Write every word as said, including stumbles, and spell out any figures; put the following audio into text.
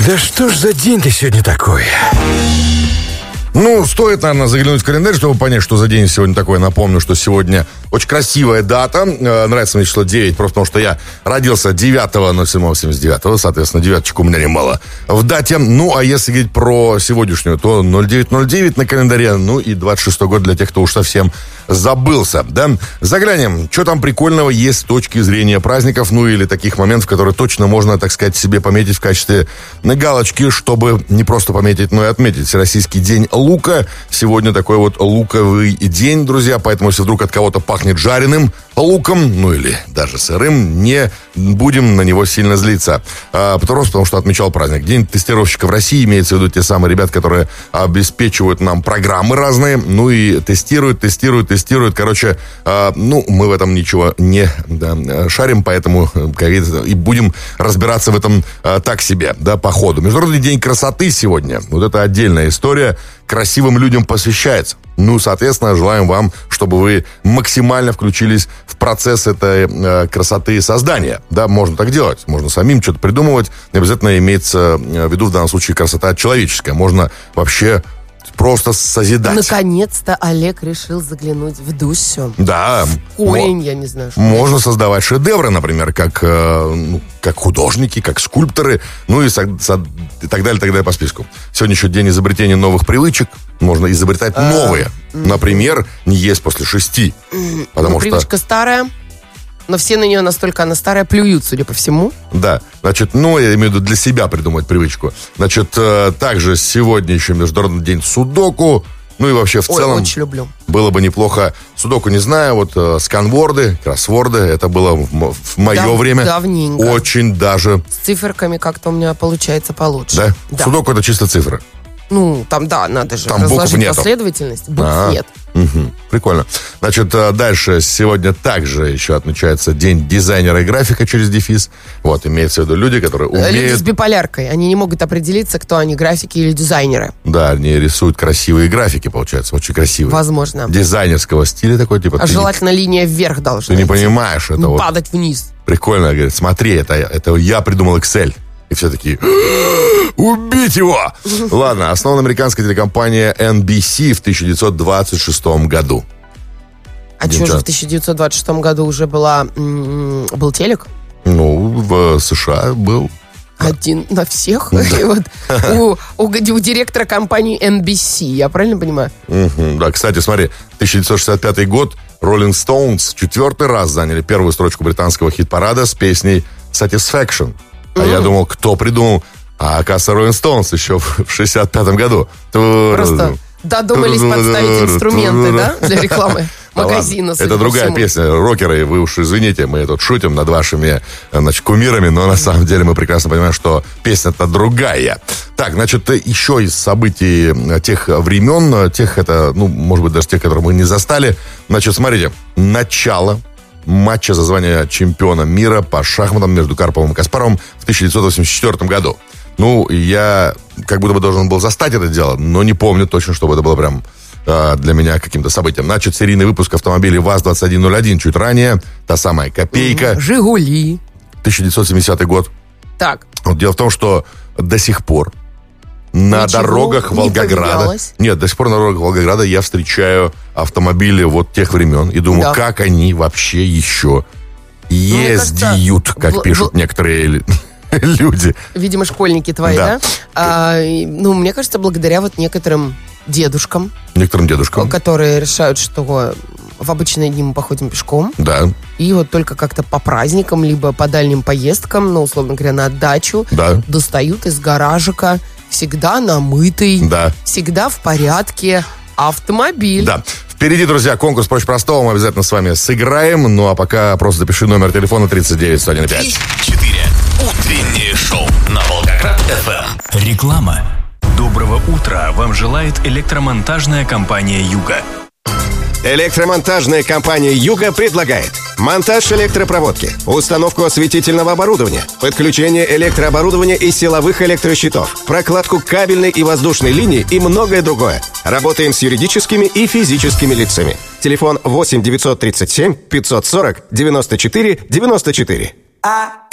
Да что ж за день-то сегодня такой? Ну, стоит, наверное, заглянуть в календарь, чтобы понять, что за день сегодня такой. Напомню, что сегодня очень красивая дата. Э, нравится мне число девять, просто потому что я родился девятого ноль седьмого семьдесят девятого, соответственно, девяточек у меня немало в дате. Ну, а если говорить про сегодняшнюю, то ноль девять ноль девять на календаре, ну и двадцать шестой год для тех, кто уж совсем забылся, да? Заглянем, что там прикольного есть с точки зрения праздников, ну или таких моментов, которые точно можно, так сказать, себе пометить в качестве галочки, чтобы не просто пометить, но и отметить. Всероссийский день лука. Сегодня такой вот луковый день, друзья, поэтому если вдруг от кого-то пахнет жареным луком, ну или даже сырым, не будем на него сильно злиться. А, потому, потому что отмечал праздник. День тестировщика в России, имеется в виду те самые ребята, которые обеспечивают нам программы разные, ну и тестируют, тестируют, тестируют. Короче, а, ну, мы в этом ничего не да, шарим, поэтому как говорится, и будем разбираться в этом а, так себе, да, по ходу. Международный день красоты сегодня. Вот это отдельная история. Красивым людям посвящается. Ну, соответственно, желаем вам, чтобы вы максимально включились в процесс этой э, красоты и создания. Да, можно так делать. Можно самим что-то придумывать. Не обязательно имеется в виду в данном случае красота человеческая. Можно вообще просто созидать. Наконец-то Олег решил заглянуть в душу. Да. Корень, мо- я не знаю. Что можно это. Создавать шедевры, например, как, э, ну, как художники, как скульпторы, ну и, со, со, и так далее, так далее по списку. Сегодня еще день изобретения новых привычек. Можно изобретать а, новые. Mm-hmm. Например, не есть после шести. Mm-hmm. Потому ну, что... Привычка старая. Но все на нее настолько она старая, плюют, судя по всему. Да, значит, ну, я имею в виду для себя придумать привычку. Значит, э, также сегодня еще Международный день судоку. Ну и вообще в Ой, целом... очень люблю. Было бы неплохо. Судоку не знаю, вот э, сканворды, кроссворды, это было в, в мое Дав- время. Давненько. Очень даже... С циферками как-то у меня получается получше. Да? Да. Судоку это чисто цифры. Ну, там, да, надо же там разложить последовательность. Букв А-а. нет. Угу. Прикольно. Значит, дальше сегодня также еще отмечается День дизайнера и графика через дефис. Вот, имеется в виду люди, которые умеют... Люди с биполяркой. Они не могут определиться, кто они, графики или дизайнеры. Да, они рисуют красивые графики, получается, очень красивые. Возможно. Дизайнерского стиля такой, типа... А желательно не... линия вверх должна Ты не идти. понимаешь, это не вот... падать вниз. Прикольно, говорит, смотри, это, это я придумал Excel. И все такие, убить его! Ладно, основана американская телекомпания эн би си в тысяча девятьсот двадцать шестом году. А что же в тысяча девятьсот двадцать шестом году уже была, м- был телек? Ну, в США был. Один на всех? И вот у, у, у директора компании эн би си, я правильно понимаю? Угу, да, кстати, смотри, тысяча девятьсот шестьдесят пятый год, Rolling Stones четвертый раз заняли первую строчку британского хит-парада с песней Satisfaction. А mm. я думал, кто придумал? А оказывается, Rolling Stones еще в шестьдесят пятом году. Просто додумались подставить инструменты, да, для рекламы магазина. Это другая песня. Рокеры, вы уж извините, мы тут шутим над вашими, значит, кумирами, но на самом деле мы прекрасно понимаем, что песня-то другая. Так, значит, еще из событий тех времен, тех, это, ну, может быть, даже тех, которые мы не застали. Значит, смотрите, начало матча за звание чемпиона мира по шахматам между Карповым и Каспаровым в тысяча девятьсот восемьдесят четвёртом году. Ну, я как будто бы должен был застать это дело, но не помню точно, чтобы это было прям э, для меня каким-то событием. Значит, серийный выпуск автомобилей ВАЗ двадцать один ноль один чуть ранее, та самая «Копейка». «Жигули». тысяча девятьсот семидесятый год. Так. Вот дело в том, что до сих пор на Ничего дорогах не Волгограда... поменялось. Нет, до сих пор на дорогах Волгограда я встречаю автомобили вот тех времен и думаю, Да. как они вообще еще ездят, кажется, как в- пишут в- некоторые люди. Видимо, школьники твои, Да. да? А, и, ну, мне кажется, благодаря вот некоторым дедушкам, Некоторым дедушкам. которые решают, что в обычные дни мы походим пешком, Да, и вот только как-то по праздникам, либо по дальним поездкам, ну, условно говоря, на дачу, да, достают из гаражика всегда намытый, да, всегда в порядке автомобиль. да. Впереди, друзья, конкурс «Проще простого». Мы обязательно с вами сыграем. Ну, а пока просто запиши номер телефона тридцать девять сто один пять. три четыре. Утреннее шоу на Волгоград-эф эм. Реклама. Доброго утра вам желает электромонтажная компания «Юга». Электромонтажная компания «Юга» предлагает монтаж электропроводки, установку осветительного оборудования, подключение электрооборудования и силовых электрощитов, прокладку кабельной и воздушной линии и многое другое. Работаем с юридическими и физическими лицами. Телефон восемь девятьсот тридцать семь пятьсот сорок девяносто четыре девяносто четыре.